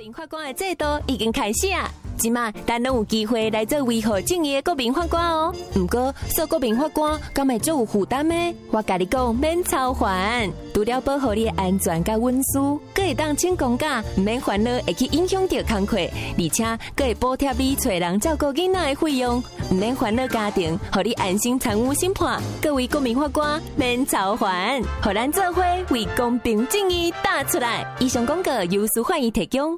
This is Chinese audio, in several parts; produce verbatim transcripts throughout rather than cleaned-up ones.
民法官的制度已经开始啊！即马咱拢有机会来做维护正义的国民法官哦。不过，做国民法官敢会足有负担呢？我甲你讲，免操烦，除了保护你的安全甲稳私，阁会当请公假，唔免烦恼会去影响到工课，而且阁会补贴你找人照顾囡仔的费用，唔免烦恼家庭，互你安心参与审判。各位国民法官，免操烦，互咱做伙为公平正义打出来。以上广告由司法院提供。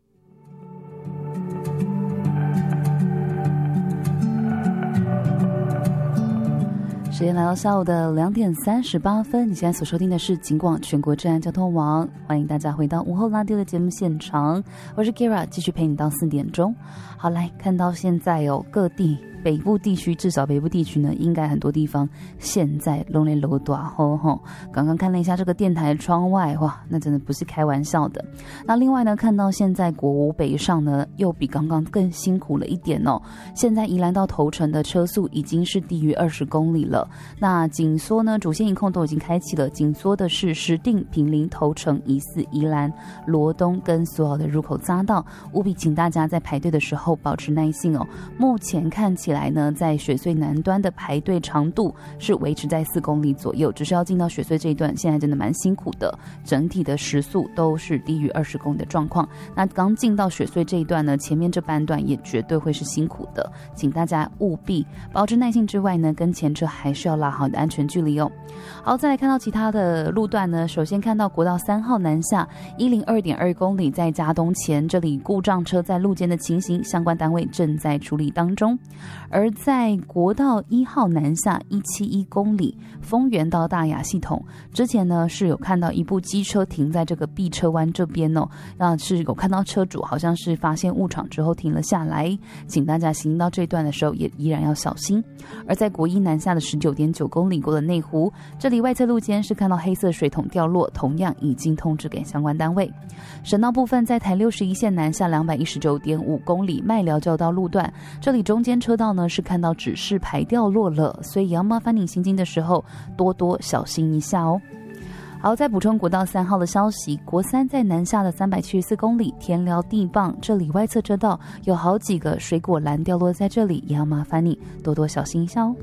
时间来到下午的两点三十八分，你现在所收听的是警广全国治安交通网，欢迎大家回到午后拉丢的节目现场，我是 Kira， 继续陪你到四点钟。好，来看到现在哦，各地北部地区，至少北部地区呢，应该很多地方现在都在落大雨吼。刚刚看了一下这个电台窗外，哇，那真的不是开玩笑的。那另外呢，看到现在国五北上呢，又比刚刚更辛苦了一点哦。现在宜兰到头城的车速已经是低于二十公里了。那紧缩呢，主线一控都已经开启了，紧缩的是石碇、坪林、头城、宜四、宜兰、罗东跟所有的入口匝道，务必请大家在排队的时候保持耐性哦。目前看起来呢，在雪隧南端的排队长度是维持在四公里左右，只是要进到雪隧这一段，现在真的蛮辛苦的，整体的时速都是低于二十公里的状况。那刚进到雪隧这一段呢，前面这半段也绝对会是辛苦的，请大家务必保持耐性之外呢，跟前车还是要拉好你的安全距离哦。好，再来看到其他的路段呢，首先看到国道三号南下一零二点二公里，在嘉东前这里故障车在路肩的情形，相关单位正在处理当中。而在国道一号南下一七一公里，丰原到大雅系统，之前呢是有看到一部机车停在这个 B 车湾这边哦，那是有看到车主好像是发现误闯之后停了下来，请大家行到这段的时候也依然要小心。而在国一南下的十九点九公里过了内湖，这里外侧路肩是看到黑色水桶掉落，同样已经通知给相关单位。省道部分在台六十一线南下两百一十九点五公里麦寮交道路段，这里中间车道呢是看到指示牌掉落了，所以要麻烦你行经的时候多多小心一下哦。好，再补充国道三号的消息，国三在南下的三百七十四公里田寮地磅，这里外侧车道有好几个水果篮掉落在这里，也要麻烦你多多小心一下哦。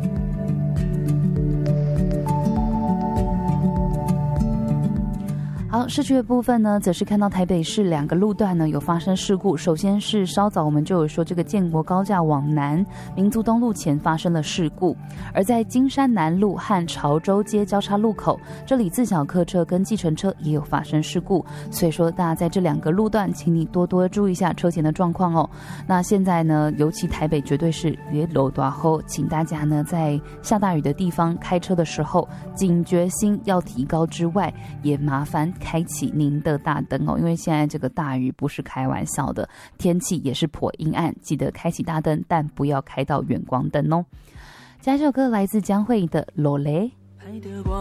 好，市区的部分呢，则是看到台北市两个路段呢有发生事故。首先是稍早我们就有说，这个建国高架往南民族东路前发生了事故，而在金山南路和潮州街交叉路口，这里自小客车跟计程车也有发生事故。所以说，大家在这两个路段，请你多多注意一下车前的状况哦。那现在呢，尤其台北绝对是越楼大后，请大家呢在下大雨的地方开车的时候，警觉心要提高之外，也麻烦开启您的大灯哦，因为现在这个大雨不是开玩笑的，天气也是颇阴暗，记得开启大灯，但不要开到远光灯哦。下一首歌来自江蕙的《落泪》。